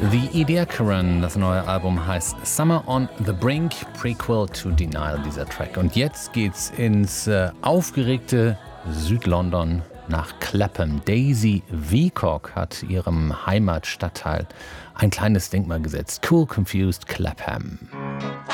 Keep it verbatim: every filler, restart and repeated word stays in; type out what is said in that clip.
The Ediacaran, das neue Album heißt Summer on the Brink, Prequel to Denial, dieser Track. Und jetzt geht's ins äh, aufgeregte Südlondon nach Clapham. Daisy Veacock hat ihrem Heimatstadtteil ein kleines Denkmal gesetzt. Cool Confused Clapham.